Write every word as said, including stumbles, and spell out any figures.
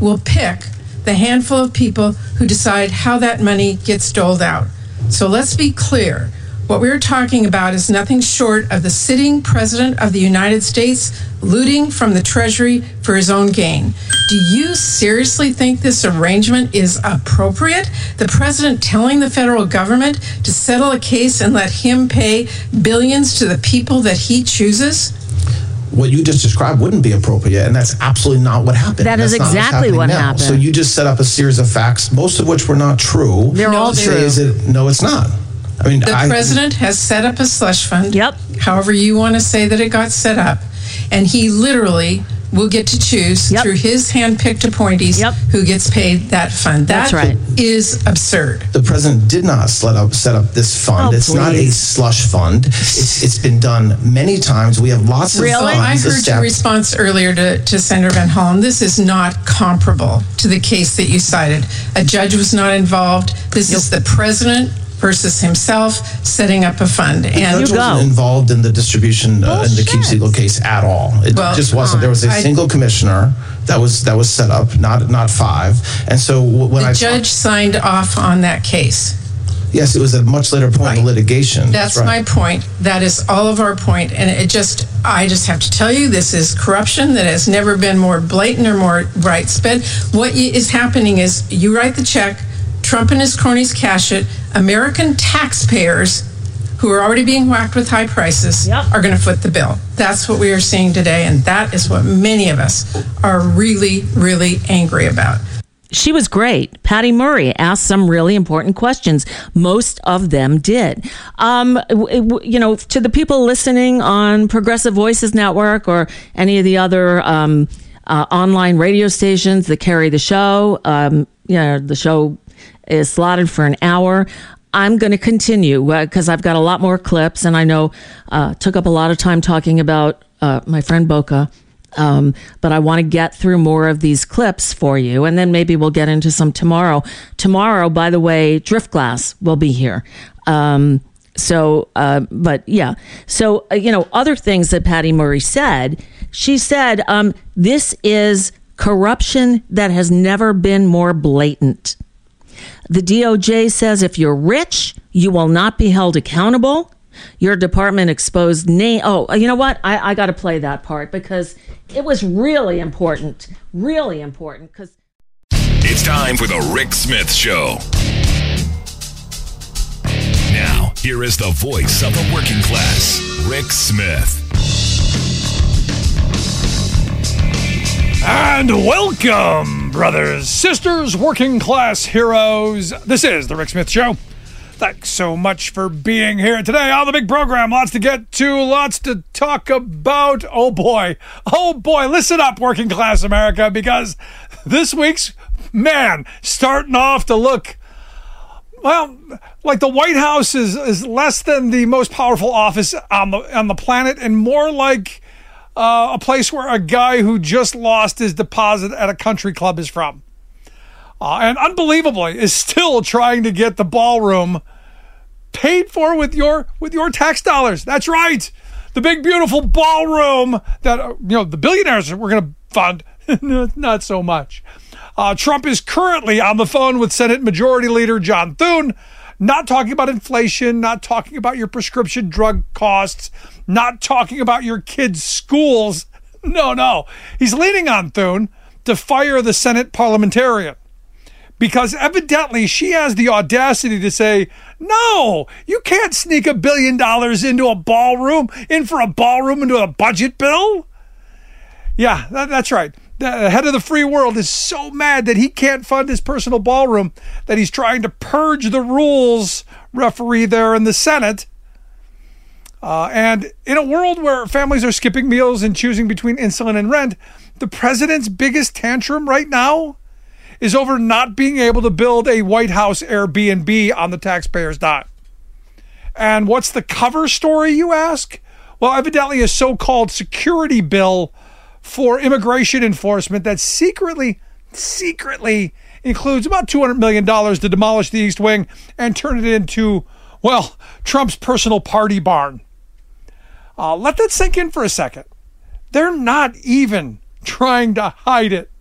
will pick the handful of people who decide how that money gets doled out. So let's be clear. What we're talking about is nothing short of the sitting president of the United States looting from the Treasury for his own gain. Do you seriously think this arrangement is appropriate? The president telling the federal government to settle a case and let him pay billions to the people that he chooses? What you just described wouldn't be appropriate, and that's absolutely not what happened. That is exactly what happened. So you just set up a series of facts, most of which were not true. They're all true. Is it, no, it's not. I mean, the I, president has set up a slush fund. Yep. However you want to say that it got set up. And he literally will get to choose yep. through his hand-picked appointees yep. who gets paid that fund. That That's right. is absurd. The president did not set up, set up this fund. Oh, it's please. not a slush fund. It's, it's been done many times. We have lots of really? funds. I heard established. your response earlier to, to Senator Van Hollen. This is not comparable to the case that you cited. A judge was not involved. This nope. is the president versus himself setting up a fund. The and judge wasn't involved in the distribution uh, in the Keep Siegel case at all. It well, just wasn't. There was a I, single commissioner that was that was set up, not not five. And so when the I judge signed off on that case. Yes, it was a much later point right. in the litigation. That's, That's right. my point. That is all of our point. And it just, I just have to tell you, this is corruption that has never been more blatant or more widespread. What is happening is you write the check, Trump and his cronies cash it, American taxpayers who are already being whacked with high prices yep. are going to foot the bill. That's what we are seeing today, and that is what many of us are really, really angry about. She was great. Patty Murray asked some really important questions. Most of them did. Um, you know, to the people listening on Progressive Voices Network or any of the other um, uh, online radio stations that carry the show, um, you know, the show is slotted for an hour. I'm going to continue because uh, I've got a lot more clips, and I know uh, took up a lot of time talking about uh, my friend Boca. Um, but I want to get through more of these clips for you, and then maybe we'll get into some tomorrow. Tomorrow, by the way, Driftglass will be here. Um, so, uh, but yeah. So, uh, you know, other things that Patty Murray said, she said, um, this is corruption that has never been more blatant. The D O J says if you're rich, you will not be held accountable. Your department exposed name. Oh, you know what? I, I got to play that part because it was really important. Really important. Because it's time for the Rick Smith Show. Now, here is the voice of the working class, Rick Smith. And welcome, brothers, sisters, working class heroes. This is the Rick Smith Show. Thanks so much for being here today on the big program. Lots to get to, lots to talk about. Oh boy, oh boy, listen up, working class America, because this week's, man, starting off to look, well, like the White House is, is less than the most powerful office on the, on the planet and more like uh, a place where a guy who just lost his deposit at a country club is from. Uh, and unbelievably is still trying to get the ballroom paid for with your with your tax dollars. That's right. The big, beautiful ballroom that, uh, you know, the billionaires were going to fund. Not so much. Uh, Trump is currently on the phone with Senate Majority Leader John Thune, not talking about inflation, not talking about your prescription drug costs, not talking about your kids' schools. No, no. He's leaning on Thune to fire the Senate parliamentarian. Because evidently she has the audacity to say, no, you can't sneak a billion dollars into a ballroom, in for a ballroom into a budget bill. Yeah, that, that's right. The head of the free world is so mad that he can't fund his personal ballroom that he's trying to purge the rules referee there in the Senate. Uh, and in a world where families are skipping meals and choosing between insulin and rent, the president's biggest tantrum right now is over not being able to build a White House Airbnb on the taxpayer's dime. And what's the cover story, you ask? Well, evidently a so-called security bill for immigration enforcement that secretly, secretly includes about two hundred million dollars to demolish the East Wing and turn it into, well, Trump's personal party barn. Uh, let that sink in for a second. They're not even trying to hide it.